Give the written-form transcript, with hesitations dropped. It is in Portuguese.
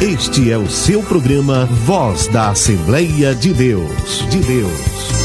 Este é o seu programa Voz da Assembleia de Deus.